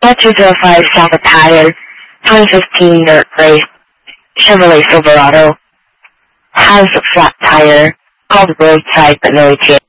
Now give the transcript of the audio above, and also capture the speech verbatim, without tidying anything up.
Ford two oh five South Tire, twenty fifteen dirt race, Chevrolet Silverado, has a flat tire, called roadside but no E T A.